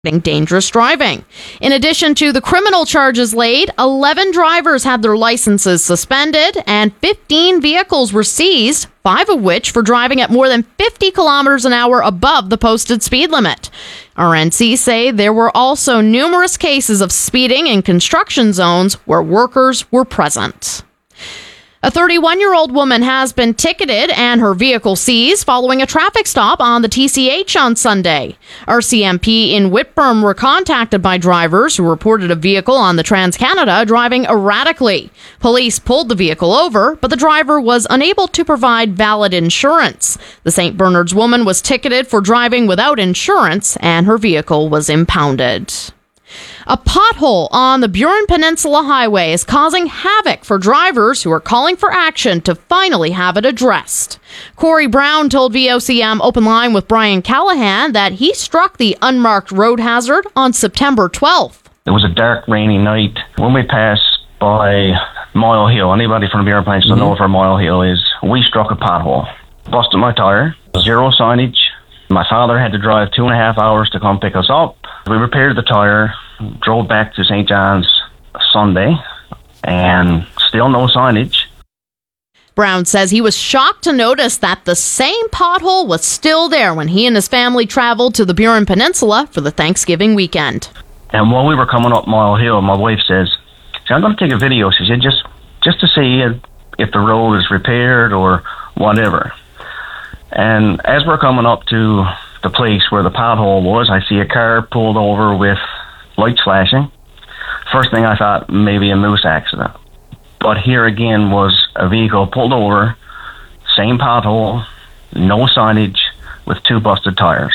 dangerous driving. In addition to the criminal charges laid, 11 drivers had their licenses suspended and 15 vehicles were seized, 5 of which for driving at more than 50 kilometers an hour above the posted speed limit. RNC say there were also numerous cases of speeding in construction zones where workers were present. A 31-year-old woman has been ticketed and her vehicle seized following a traffic stop on the TCH on Sunday. RCMP in Whitburn were contacted by drivers who reported a vehicle on the Trans-Canada driving erratically. Police pulled the vehicle over, but the driver was unable to provide valid insurance. The St. Bernard's woman was ticketed for driving without insurance and her vehicle was impounded. A pothole on the Burin Peninsula Highway is causing havoc for drivers who are calling for action to finally have it addressed. Corey Brown told VOCM Open Line with Brian Callahan that he struck the unmarked road hazard on September 12th. It was a dark, rainy night. When we passed by Mile Hill, anybody from the Burin Peninsula knows where Mile Hill is, we struck a pothole. Busted my tire, zero signage. My father had to drive 2.5 hours to come pick us up. We repaired the tire, drove back to St. John's Sunday, and still no signage. Brown says he was shocked to notice that the same pothole was still there when he and his family traveled to the Burin Peninsula for the Thanksgiving weekend. And while we were coming up Mile Hill, my wife says, I'm going to take a video. She said, just to see if the road is repaired or whatever. And as we're coming up to the place where the pothole was, I see a car pulled over with lights flashing. First thing I thought, maybe a moose accident. But here again was a vehicle pulled over, same pothole, no signage, with 2 busted tires.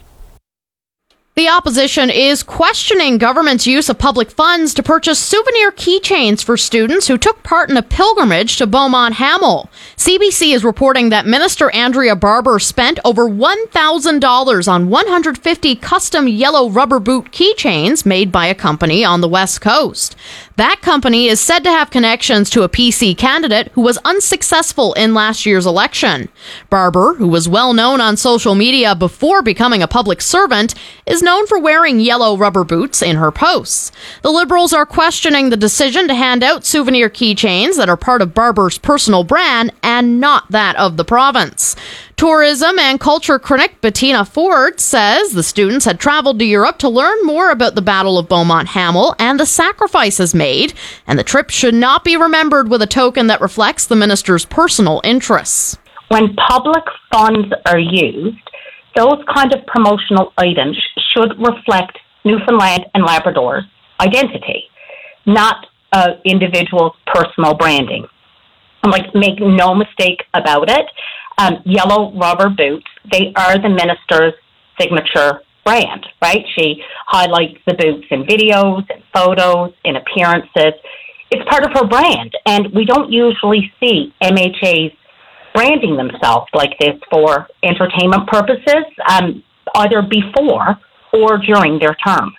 The opposition is questioning government's use of public funds to purchase souvenir keychains for students who took part in a pilgrimage to Beaumont Hamel. CBC is reporting that Minister Andrea Barber spent over $1,000 on 150 custom yellow rubber boot keychains made by a company on the West Coast. That company is said to have connections to a PC candidate who was unsuccessful in last year's election. Barber, who was well known on social media before becoming a public servant, is known for wearing yellow rubber boots in her posts. The Liberals are questioning the decision to hand out souvenir keychains that are part of Barber's personal brand and not that of the province. Tourism and culture critic Bettina Ford says the students had traveled to Europe to learn more about the Battle of Beaumont Hamel and the sacrifices made, and the trip should not be remembered with a token that reflects the minister's personal interests. When public funds are used, those kind of promotional items should reflect Newfoundland and Labrador's identity, not individuals' personal branding. Make no mistake about it. Yellow rubber boots, they are the minister's signature brand, right? She highlights the boots in videos and photos, in appearances. It's part of her brand, and we don't usually see MHAs branding themselves like this for entertainment purposes, either before or during their term.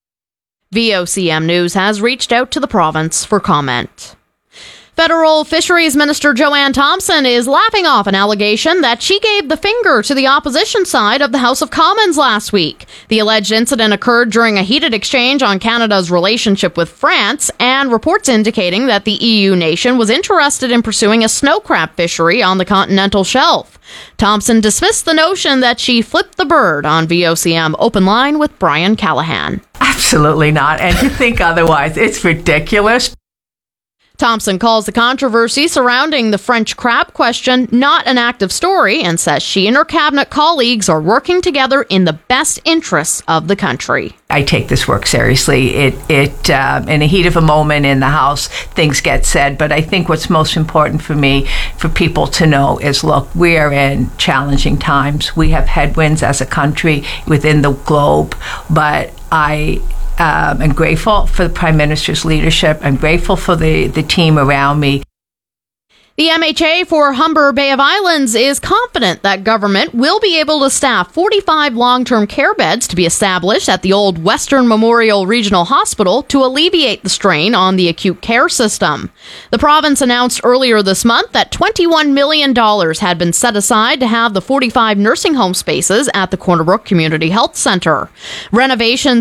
VOCM News has reached out to the province for comment. Federal Fisheries Minister Joanne Thompson is laughing off an allegation that she gave the finger to the opposition side of the House of Commons last week. The alleged incident occurred during a heated exchange on Canada's relationship with France, and reports indicating that the EU nation was interested in pursuing a snow crab fishery on the continental shelf. Thompson dismissed the notion that she flipped the bird on VOCM Open Line with Brian Callahan. Absolutely not. And to think otherwise, it's ridiculous. Thompson calls the controversy surrounding the French crab question not an active story and says she and her cabinet colleagues are working together in the best interests of the country. I take this work seriously. It in the heat of a moment in the House, things get said, but I think what's most important for me, for people to know is, look, we are in challenging times. We have headwinds as a country within the globe, but I'm grateful for the Prime Minister's leadership. I'm grateful for the team around me. The MHA for Humber Bay of Islands is confident that government will be able to staff 45 long-term care beds to be established at the old Western Memorial Regional Hospital to alleviate the strain on the acute care system. The province announced earlier this month that $21 million had been set aside to have the 45 nursing home spaces at the Corner Brook Community Health Centre. Renovations